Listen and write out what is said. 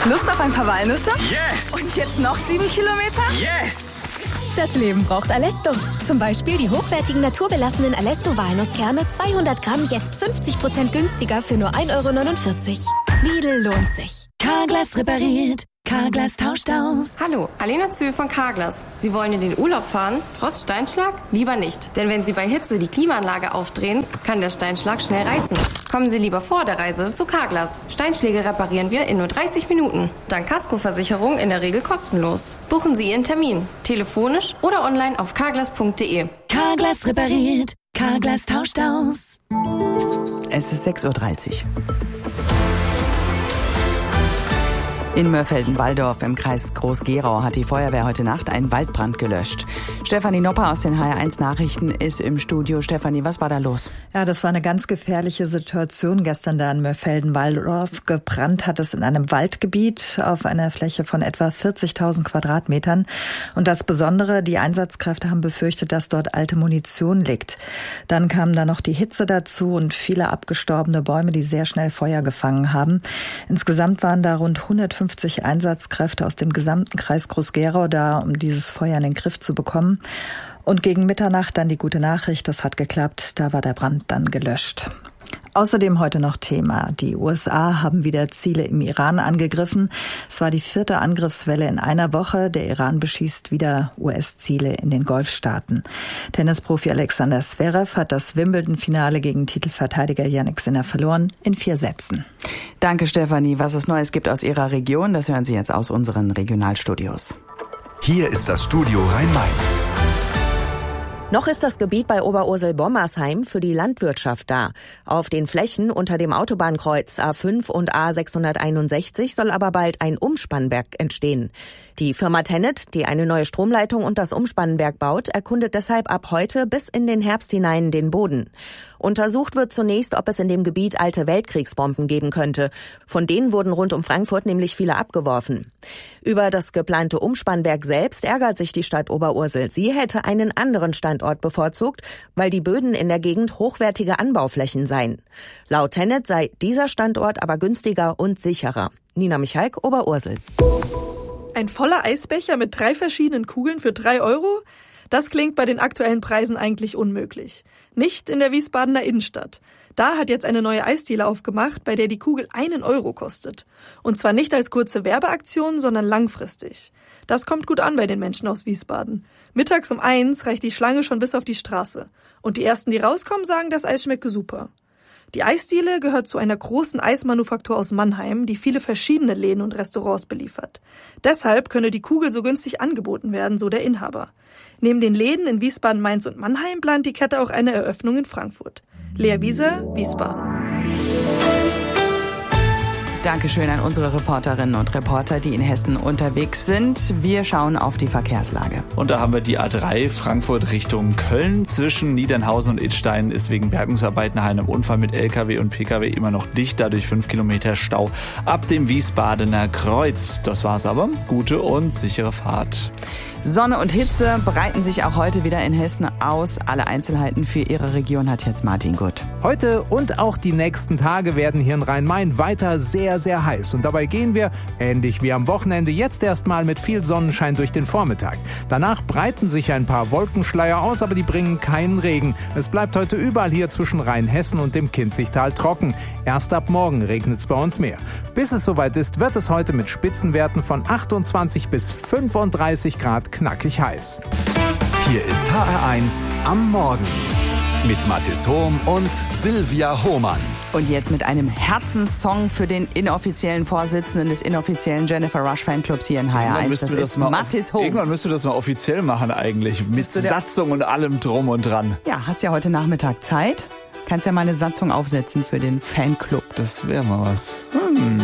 Lust auf ein paar Walnüsse? Yes! Und jetzt noch 7 Kilometer? Yes! Das Leben braucht Alesto. Zum Beispiel die hochwertigen naturbelassenen Alesto-Walnusskerne 200 Gramm jetzt 50% günstiger für nur 1,49 €. Lidl lohnt sich. Carglass repariert. Carglass tauscht aus. Hallo, Alena Zühl von Carglass. Sie wollen in den Urlaub fahren? Trotz Steinschlag? Lieber nicht. Denn wenn Sie bei Hitze die Klimaanlage aufdrehen, kann der Steinschlag schnell reißen. Kommen Sie lieber vor der Reise zu Carglass. Steinschläge reparieren wir in nur 30 Minuten. Dank Kaskoversicherung in der Regel kostenlos. Buchen Sie Ihren Termin. Telefonisch oder online auf carglass.de. Carglass repariert. Carglass tauscht aus. Es ist 6:30 Uhr. In Mörfelden-Walldorf im Kreis Groß-Gerau hat die Feuerwehr heute Nacht einen Waldbrand gelöscht. Stefanie Nopper aus den HR1 Nachrichten ist im Studio. Stefanie, was war da los? Ja, das war eine ganz gefährliche Situation gestern da in Mörfelden-Walldorf. Gebrannt hat es in einem Waldgebiet auf einer Fläche von etwa 40.000 Quadratmetern. Und das Besondere, die Einsatzkräfte haben befürchtet, dass dort alte Munition liegt. Dann kam da noch die Hitze dazu und viele abgestorbene Bäume, die sehr schnell Feuer gefangen haben. Insgesamt waren da rund 150 Einsatzkräfte aus dem gesamten Kreis Groß-Gerau da, um dieses Feuer in den Griff zu bekommen. Und gegen Mitternacht dann die gute Nachricht, das hat geklappt, da war der Brand dann gelöscht. Außerdem heute noch Thema. Die USA haben wieder Ziele im Iran angegriffen. Es war die 4. Angriffswelle in einer Woche. Der Iran beschießt wieder US-Ziele in den Golfstaaten. Tennisprofi Alexander Zverev hat das Wimbledon-Finale gegen Titelverteidiger Jannik Sinner verloren in 4 Sätzen. Danke, Stefanie. Was es Neues gibt aus Ihrer Region, das hören Sie jetzt aus unseren Regionalstudios. Hier ist das Studio Rhein-Main. Noch ist das Gebiet bei Oberursel-Bommersheim für die Landwirtschaft da. Auf den Flächen unter dem Autobahnkreuz A5 und A661 soll aber bald ein Umspannwerk entstehen. Die Firma Tennet, die eine neue Stromleitung und das Umspannwerk baut, erkundet deshalb ab heute bis in den Herbst hinein den Boden. Untersucht wird zunächst, ob es in dem Gebiet alte Weltkriegsbomben geben könnte. Von denen wurden rund um Frankfurt nämlich viele abgeworfen. Über das geplante Umspannwerk selbst ärgert sich die Stadt Oberursel. Sie hätte einen anderen Standort bevorzugt, weil die Böden in der Gegend hochwertige Anbauflächen seien. Laut Tennet sei dieser Standort aber günstiger und sicherer. Nina Michalk, Oberursel. Ein voller Eisbecher mit 3 verschiedenen Kugeln für 3 €? Das klingt bei den aktuellen Preisen eigentlich unmöglich. Nicht in der Wiesbadener Innenstadt. Da hat jetzt eine neue Eisdiele aufgemacht, bei der die Kugel 1 € kostet. Und zwar nicht als kurze Werbeaktion, sondern langfristig. Das kommt gut an bei den Menschen aus Wiesbaden. Mittags um 1 reicht die Schlange schon bis auf die Straße. Und die Ersten, die rauskommen, sagen, das Eis schmecke super. Die Eisdiele gehört zu einer großen Eismanufaktur aus Mannheim, die viele verschiedene Läden und Restaurants beliefert. Deshalb könne die Kugel so günstig angeboten werden, so der Inhaber. Neben den Läden in Wiesbaden, Mainz und Mannheim plant die Kette auch eine Eröffnung in Frankfurt. Lea Wieser, Wiesbaden. Dankeschön an unsere Reporterinnen und Reporter, die in Hessen unterwegs sind. Wir schauen auf die Verkehrslage. Und da haben wir die A3 Frankfurt Richtung Köln. Zwischen Niedernhausen und Idstein ist wegen Bergungsarbeiten nach einem Unfall mit LKW und PKW immer noch dicht. Dadurch 5 Kilometer Stau ab dem Wiesbadener Kreuz. Das war's aber. Gute und sichere Fahrt. Sonne und Hitze breiten sich auch heute wieder in Hessen aus. Alle Einzelheiten für Ihre Region hat jetzt Martin Gutt. Heute und auch die nächsten Tage werden hier in Rhein-Main weiter sehr, sehr heiß. Und dabei gehen wir, ähnlich wie am Wochenende, jetzt erstmal mit viel Sonnenschein durch den Vormittag. Danach breiten sich ein paar Wolkenschleier aus, aber die bringen keinen Regen. Es bleibt heute überall hier zwischen Rheinhessen und dem Kinzigtal trocken. Erst ab morgen regnet es bei uns mehr. Bis es soweit ist, wird es heute mit Spitzenwerten von 28 bis 35 Grad knackig heiß. Hier ist HR1 am Morgen mit Mathis Hohm und Silvia Hohmann. Und jetzt mit einem Herzenssong für den inoffiziellen Vorsitzenden des inoffiziellen Jennifer Rush Fanclubs hier in HR1. Das ist Mathis Hohm. Irgendwann müsst du das mal offiziell machen eigentlich, mit Satzung und allem drum und dran. Ja, hast ja heute Nachmittag Zeit. Kannst ja mal eine Satzung aufsetzen für den Fanclub. Das wäre mal was.